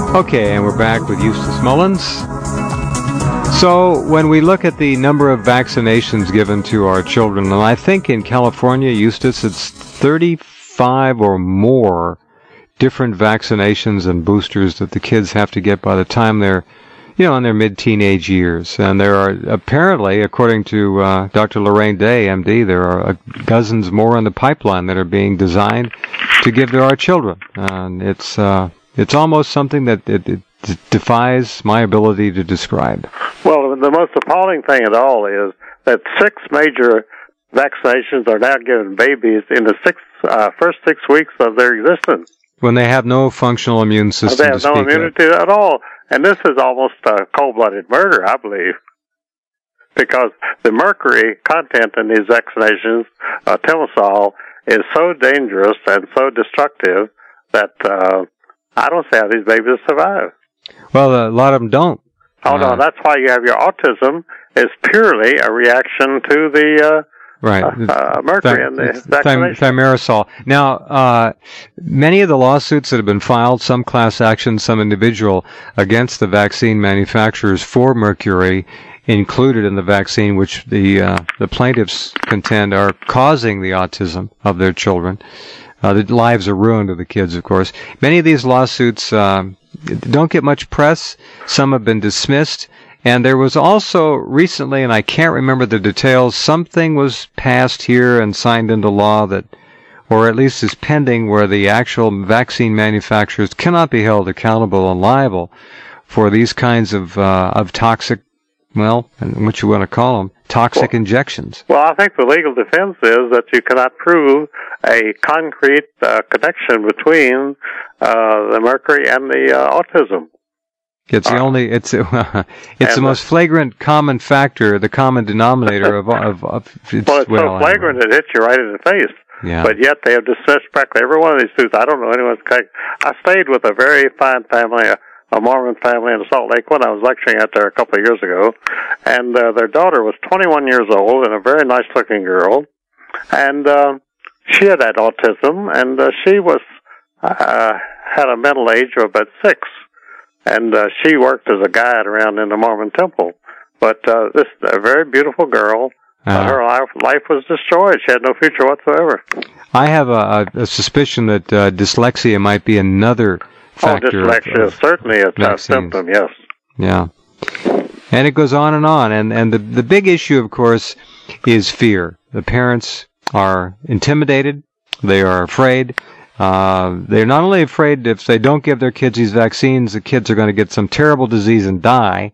Okay, and we're back with Eustace Mullins. So when we look at the number of vaccinations given to our children, and I think in California, Eustace, it's 35 or more different vaccinations and boosters that the kids have to get by the time they're, in their mid-teenage years. And there are apparently, according to Dr. Lorraine Day, MD, there are dozens more in the pipeline that are being designed to give to our children. And it's almost something that it defies my ability to describe. Well, the most appalling thing at all is that 6 major vaccinations are now given babies in the first 6 weeks of their existence. When they have no functional immune system. They have no immunity at all. And this is almost a cold-blooded murder, I believe, because the mercury content in these vaccinations, Thimerosal, is so dangerous and so destructive that I don't see how these babies survive. Well, a lot of them don't. Oh, no, that's why you have your autism is purely a reaction to the mercury in the vaccination. Thimerosal. Now, many of the lawsuits that have been filed, some class action, some individual, against the vaccine manufacturers for mercury included in the vaccine, which the plaintiffs contend are causing the autism of their children. The lives are ruined of the kids, of course. Many of these lawsuits don't get much press. Some have been dismissed. And there was also recently, and I can't remember the details, something was passed here and signed into law that, or at least is pending, where the actual vaccine manufacturers cannot be held accountable and liable for these kinds of toxic, what you want to call them, toxic injections. Well, I think the legal defense is that you cannot prove a concrete connection between the mercury and the autism. It's the most flagrant common factor, the common denominator of it's so flagrant it hits you right in the face. Yeah. But yet they have dismissed practically every one of these suits. I don't know anyone's case. I stayed with a very fine family, a Mormon family in Salt Lake when I was lecturing out there a couple of years ago, and their daughter was 21 years old and a very nice-looking girl, and she had autism, and she was had a mental age of about 6. And she worked as a guide around in the Mormon temple. But this a very beautiful girl. Her life was destroyed. She had no future whatsoever. I have a suspicion that dyslexia might be another factor. Dyslexia is certainly a symptom, yes. Yeah. And it goes on. And the big issue, of course, is fear. The parents are intimidated. They are afraid. They're not only afraid if they don't give their kids these vaccines, the kids are going to get some terrible disease and die,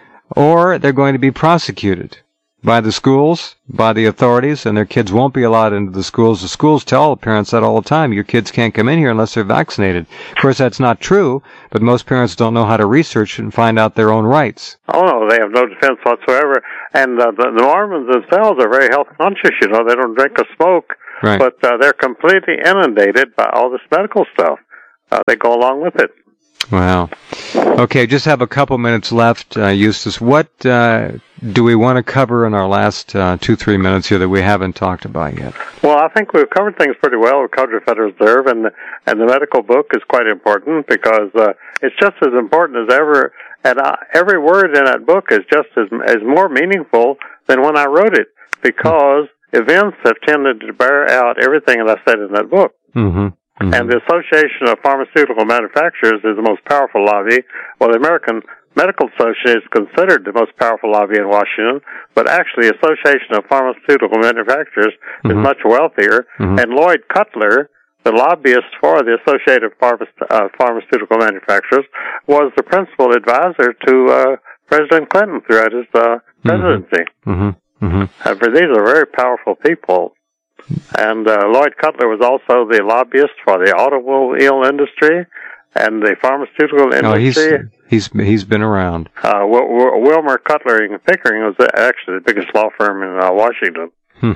or they're going to be prosecuted by the schools, by the authorities, and their kids won't be allowed into the schools. The schools tell the parents that all the time. Your kids can't come in here unless they're vaccinated. Of course, that's not true, but most parents don't know how to research and find out their own rights. Oh, no, they have no defense whatsoever. And the Mormons themselves are very health conscious, They don't drink or smoke. Right. But they're completely inundated by all this medical stuff. They go along with it. Wow. Okay, just have a couple minutes left, Eustace. What do we want to cover in our last 2-3 minutes here that we haven't talked about yet? Well, I think we've covered things pretty well. We've covered the Federal Reserve, and the medical book is quite important because it's just as important as ever. And every word in that book is just as more meaningful than when I wrote it, because events have tended to bear out everything that I said in that book. Mm-hmm. Mm-hmm. And the Association of Pharmaceutical Manufacturers is the most powerful lobby. Well, the American Medical Association is considered the most powerful lobby in Washington, but actually the Association of Pharmaceutical Manufacturers is much wealthier. Mm-hmm. And Lloyd Cutler, the lobbyist for the Associated Pharmaceutical Manufacturers, was the principal advisor to President Clinton throughout his presidency. Mm-hmm. Mm-hmm. These are very powerful people. And Lloyd Cutler was also the lobbyist for the automobile industry and the pharmaceutical industry. Oh, he's been around. Wilmer Cutler and Pickering was actually the biggest law firm in Washington.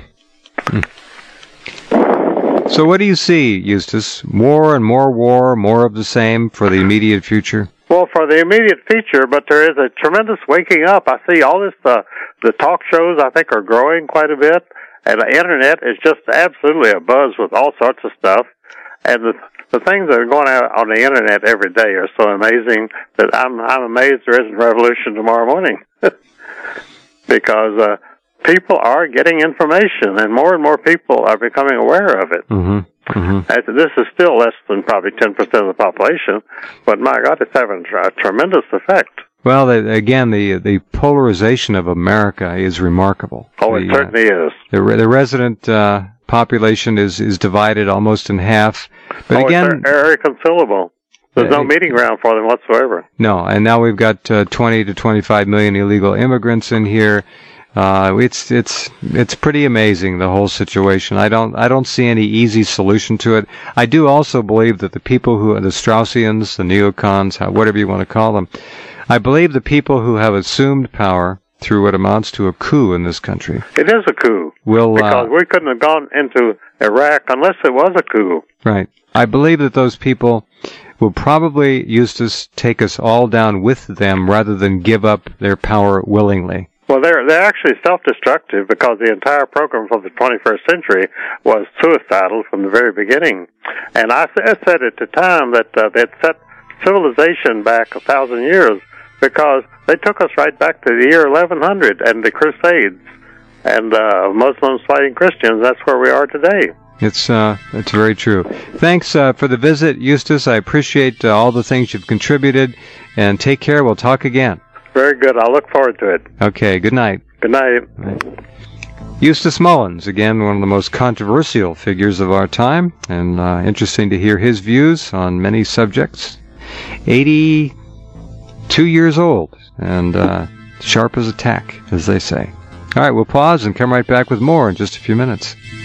So what do you see, Eustace? More and more war, more of the same for the immediate future? Well, for the immediate future, but there is a tremendous waking up. I see all this, the talk shows, I think, are growing quite a bit. And the Internet is just absolutely abuzz with all sorts of stuff. And the things that are going out on the internet every day are so amazing that I'm amazed there isn't a revolution tomorrow morning. Because people are getting information, and more people are becoming aware of it. Mm-hmm. Mm-hmm. This is still less than probably 10% of the population, but my God, it's having a tremendous effect. Well, again, the polarization of America is remarkable. Oh, it certainly is. The resident population is divided almost in half. But again, it's irreconcilable. There's no meeting ground for them whatsoever. No, and now we've got 20 to 25 million illegal immigrants in here. It's pretty amazing, the whole situation. I don't see any easy solution to it. I do also believe that the people who are the Straussians, the neocons, whatever you want to call them, I believe the people who have assumed power through what amounts to a coup in this country. It is a coup. Because we couldn't have gone into Iraq unless it was a coup. Right. I believe that those people will probably, Eustace, take us all down with them rather than give up their power willingly. Well, they're actually self-destructive because the entire program for the 21st century was suicidal from the very beginning. And I said at the time that they'd set civilization back 1,000 years because they took us right back to the year 1100 and the Crusades and Muslims fighting Christians. That's where we are today. It's very true. Thanks for the visit, Eustace. I appreciate all the things you've contributed, and take care. We'll talk again. Very good. I'll look forward to it. Okay. Good night. Good night. Eustace Mullins, again, one of the most controversial figures of our time, and interesting to hear his views on many subjects. 82 years old, and sharp as a tack, as they say. All right, we'll pause and come right back with more in just a few minutes.